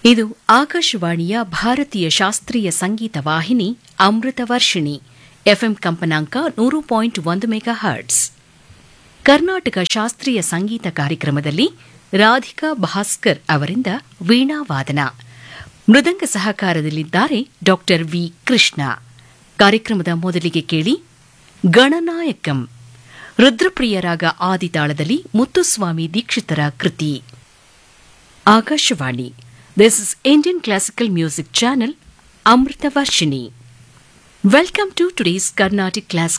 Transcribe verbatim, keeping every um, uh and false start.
ಇದು ಆಕಾಶವಾಣಿಯ ಭಾರತೀಯ ಶಾಸ್ತ್ರೀಯ ಸಂಗೀತ ವಾಹಿನಿ ಅಮೃತ ವರ್ಷಿಣಿ ಎಫ್ಎಂ ಕಂಪನಾಂಕ ನೂರು ಪಾಯಿಂಟ್ ಒಂದು ಮೆಗಾ ಹರ್ಟ್ಸ್. ಕರ್ನಾಟಕ ಶಾಸ್ತ್ರೀಯ ಸಂಗೀತ ಕಾರ್ಯಕ್ರಮದಲ್ಲಿ ರಾಧಿಕಾ ಭಾಸ್ಕರ್ ಅವರಿಂದ ವೀಣಾವಾದನ, ಮೃದಂಗ ಸಹಕಾರದಲ್ಲಿದ್ದಾರೆ ಡಾ ವಿ ಕೃಷ್ಣ. ಕಾರ್ಯಕ್ರಮದ ಮೊದಲಿಗೆ ಕೇಳಿ ಗಣನಾಯಕಂ, ರುದ್ರಪ್ರಿಯರಾಗ ಆದಿತಾಳದಲ್ಲಿ ಮುತ್ತುಸ್ವಾಮಿ ದೀಕ್ಷಿತರ ಕೃತಿ. Akashvani, this is Indian Classical Music Channel, Amrita Varshini. Welcome to today's Carnatic Classical